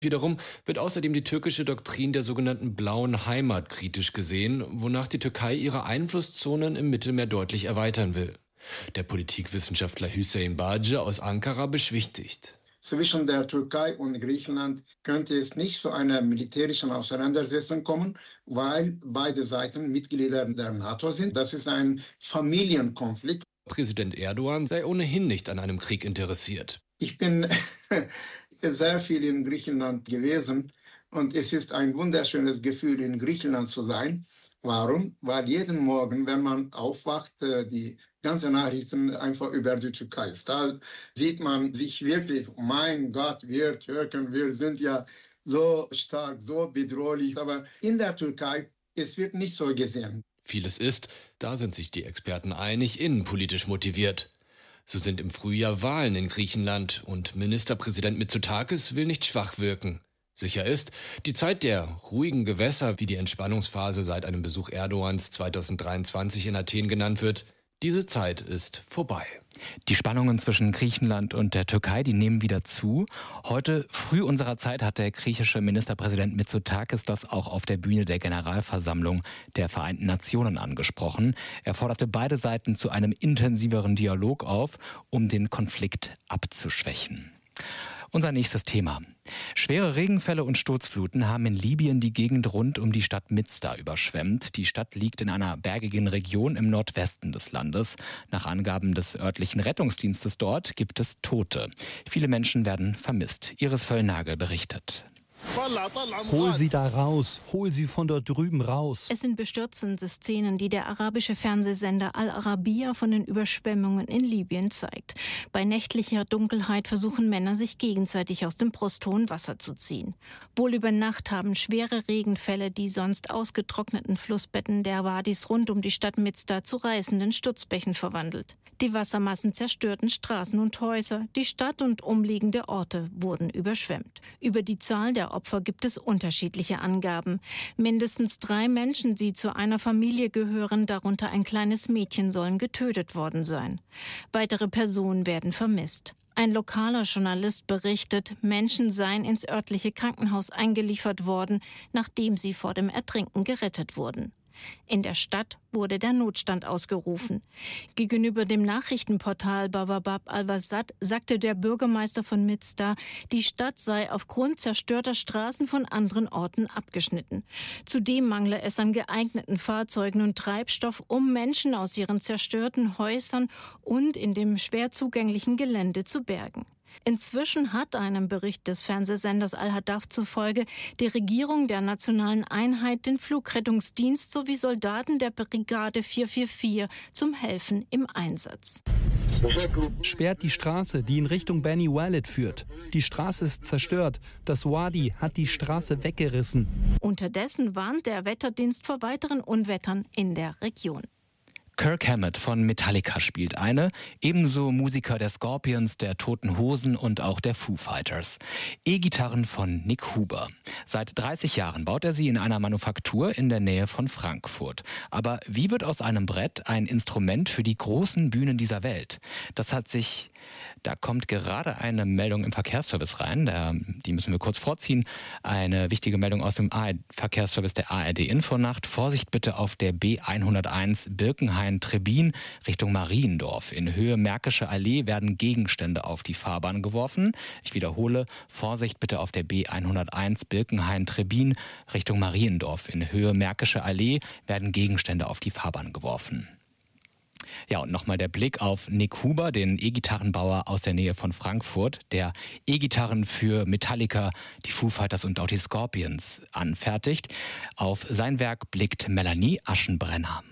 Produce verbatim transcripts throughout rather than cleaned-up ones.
Wiederum wird außerdem die türkische Doktrin der sogenannten blauen Heimat kritisch gesehen, wonach die Türkei ihre Einflusszonen im Mittelmeer deutlich erweitern will. Der Politikwissenschaftler Hüseyin Bağcı aus Ankara beschwichtigt. Zwischen der Türkei und Griechenland könnte es nicht zu einer militärischen Auseinandersetzung kommen, weil beide Seiten Mitglieder der NATO sind. Das ist ein Familienkonflikt. Präsident Erdogan sei ohnehin nicht an einem Krieg interessiert. Ich bin sehr viel in Griechenland gewesen und es ist ein wunderschönes Gefühl, in Griechenland zu sein. Warum? Weil jeden Morgen, wenn man aufwacht, die ganzen Nachrichten einfach über die Türkei ist. Da sieht man sich wirklich, mein Gott, wir Türken, wir sind ja so stark, so bedrohlich. Aber in der Türkei, es wird nicht so gesehen. Vieles ist, da sind sich die Experten einig, innenpolitisch motiviert. So sind im Frühjahr Wahlen in Griechenland und Ministerpräsident Mitsotakis will nicht schwach wirken. Sicher ist, die Zeit der ruhigen Gewässer, wie die Entspannungsphase seit einem Besuch Erdogans zweitausenddreiundzwanzig in Athen genannt wird, diese Zeit ist vorbei. Die Spannungen zwischen Griechenland und der Türkei, die nehmen wieder zu. Heute früh unserer Zeit hat der griechische Ministerpräsident Mitsotakis das auch auf der Bühne der Generalversammlung der Vereinten Nationen angesprochen. Er forderte beide Seiten zu einem intensiveren Dialog auf, um den Konflikt abzuschwächen. Unser nächstes Thema. Schwere Regenfälle und Sturzfluten haben in Libyen die Gegend rund um die Stadt Miztar überschwemmt. Die Stadt liegt in einer bergigen Region im Nordwesten des Landes. Nach Angaben des örtlichen Rettungsdienstes dort gibt es Tote. Viele Menschen werden vermisst. Iris Völlnagel berichtet. Hol sie da raus, hol sie von dort drüben raus. Es sind bestürzende Szenen, die der arabische Fernsehsender Al Arabiya von den Überschwemmungen in Libyen zeigt. Bei nächtlicher Dunkelheit versuchen Männer, sich gegenseitig aus dem brusthohen Wasser zu ziehen. Wohl über Nacht haben schwere Regenfälle die sonst ausgetrockneten Flussbetten der Wadis rund um die Stadt Miztar zu reißenden Stutzbächen verwandelt. Die Wassermassen zerstörten Straßen und Häuser. Die Stadt und umliegende Orte wurden überschwemmt. Über die Zahl der Opfer gibt es unterschiedliche Angaben. Mindestens drei Menschen, die zu einer Familie gehören, darunter ein kleines Mädchen, sollen getötet worden sein. Weitere Personen werden vermisst. Ein lokaler Journalist berichtet, Menschen seien ins örtliche Krankenhaus eingeliefert worden, nachdem sie vor dem Ertrinken gerettet wurden. In der Stadt wurde der Notstand ausgerufen. Gegenüber dem Nachrichtenportal Bawabab al-Wasat sagte der Bürgermeister von Miztar, die Stadt sei aufgrund zerstörter Straßen von anderen Orten abgeschnitten. Zudem mangle es an geeigneten Fahrzeugen und Treibstoff, um Menschen aus ihren zerstörten Häusern und in dem schwer zugänglichen Gelände zu bergen. Inzwischen hat einem Bericht des Fernsehsenders Al-Hadaf zufolge die Regierung der Nationalen Einheit den Flugrettungsdienst sowie Soldaten der Brigade vier vier vier zum Helfen im Einsatz. Sperrt die Straße, die in Richtung Beni Walid führt. Die Straße ist zerstört. Das Wadi hat die Straße weggerissen. Unterdessen warnt der Wetterdienst vor weiteren Unwettern in der Region. Kirk Hammett von Metallica spielt eine, ebenso Musiker der Scorpions, der Toten Hosen und auch der Foo Fighters. E-Gitarren von Nick Huber. Seit dreißig Jahren baut er sie in einer Manufaktur in der Nähe von Frankfurt. Aber wie wird aus einem Brett ein Instrument für die großen Bühnen dieser Welt? Das hat sich, da kommt gerade eine Meldung im Verkehrsservice rein, der, die müssen wir kurz vorziehen. Eine wichtige Meldung aus dem Verkehrsservice der A R D Infonacht. Vorsicht bitte auf der B hunderteins Birkenhain-Trebin Richtung Mariendorf. In Höhe Märkische Allee werden Gegenstände auf die Fahrbahn geworfen. Ich wiederhole, Vorsicht bitte auf der B hunderteins Birkenhain-Trebin Richtung Mariendorf. In Höhe Märkische Allee werden Gegenstände auf die Fahrbahn geworfen. Ja, und nochmal der Blick auf Nick Huber, den E-Gitarrenbauer aus der Nähe von Frankfurt, der E-Gitarren für Metallica, die Foo Fighters und auch die Scorpions anfertigt. Auf sein Werk blickt Melanie Aschenbrenner.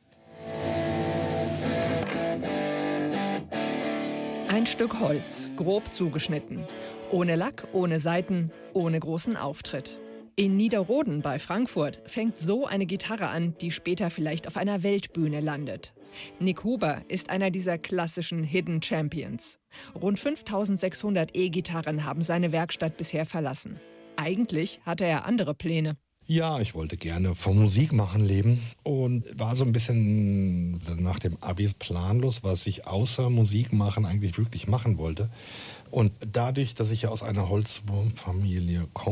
Ein Stück Holz, grob zugeschnitten. Ohne Lack, ohne Saiten, ohne großen Auftritt. In Niederroden bei Frankfurt fängt so eine Gitarre an, die später vielleicht auf einer Weltbühne landet. Nick Huber ist einer dieser klassischen Hidden Champions. Rund fünftausendsechshundert E-Gitarren haben seine Werkstatt bisher verlassen. Eigentlich hatte er andere Pläne. Ja, ich wollte gerne vom Musikmachen leben und war so ein bisschen nach dem Abi planlos, was ich außer Musikmachen eigentlich wirklich machen wollte. Und dadurch, dass ich ja aus einer Holzwurmfamilie komme,